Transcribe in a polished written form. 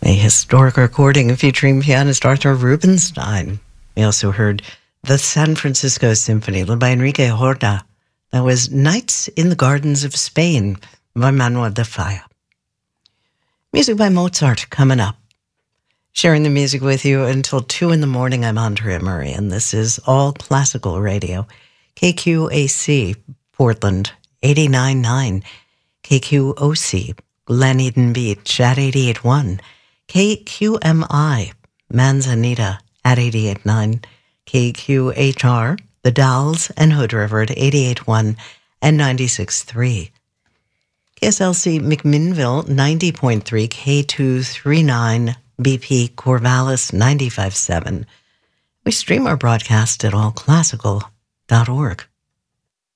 a historic recording featuring pianist Arthur Rubinstein. We also heard the San Francisco Symphony, led by Enrique Horta. That was Nights in the Gardens of Spain by Manuel de Falla. Music by Mozart coming up. Sharing the music with you until 2 in the morning. I'm Andrea Murray, and this is All Classical Radio. KQAC, Portland, 89.9. KQOC, Glen Eden Beach at 88.1. KQMI, Manzanita at 88.9. KQHR, The Dalles and Hood River at 88.1 and 96.3. KSLC McMinnville 90.3, K239 BP Corvallis 95.7. We stream our broadcast at allclassical.org.